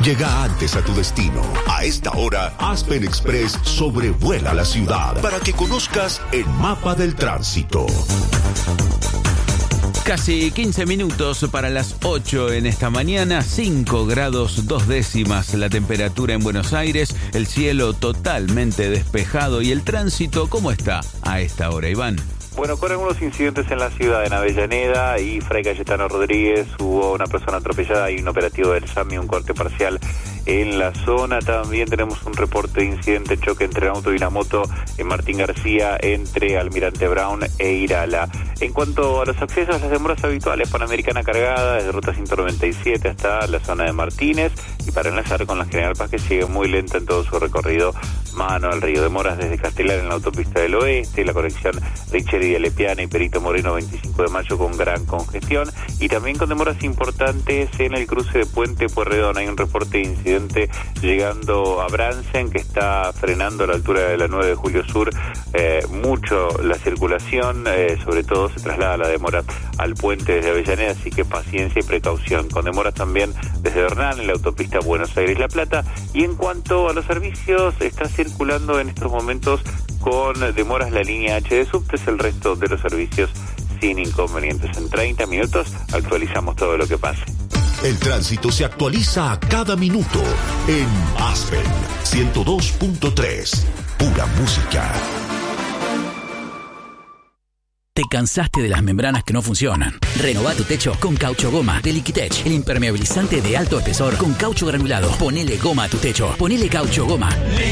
Llega antes a tu destino. A esta hora, Aspen Express sobrevuela la ciudad para que conozcas el mapa del tránsito. Casi 15 minutos para las 8 en esta mañana, 5 grados 2 décimas la temperatura en Buenos Aires, el cielo totalmente despejado y el tránsito, ¿cómo está a esta hora, Iván? Bueno, con algunos incidentes en la ciudad, en Avellaneda y Fray Cayetano Rodríguez, hubo una persona atropellada y un operativo del SAMI, un corte parcial en la zona. También tenemos un reporte de incidente, choque entre un auto y una moto en Martín García, entre Almirante Brown e Irala. En cuanto a los accesos, las demoras habituales, Panamericana cargada desde Ruta 197 hasta la zona de Martínez, y para enlazar con la General Paz, que sigue muy lenta en todo su recorrido mano al río. Demoras desde Castelar en la autopista del Oeste, la conexión Richeri de Lepiana y Perito Moreno 25 de mayo con gran congestión, y también con demoras importantes en el cruce de Puente Pueyrredón. Hay un reporte de incidente llegando a Bransen, que está frenando a la altura de la 9 de Julio Sur mucho la circulación, sobre todo se traslada la demora al puente desde Avellaneda, así que paciencia y precaución, con demoras también desde Bernal en la autopista Buenos Aires-La Plata. Y en cuanto a los servicios, está circulando en estos momentos con demoras la línea H de subtes, el resto de los servicios sin inconvenientes. En 30 minutos actualizamos todo lo que pase. El tránsito se actualiza a cada minuto en Aspen 102.3. Pura música. ¿Te cansaste de las membranas que no funcionan? Renová tu techo con Caucho Goma de Liquitech, el impermeabilizante de alto espesor con caucho granulado. Ponele goma a tu techo. Ponele Caucho Goma.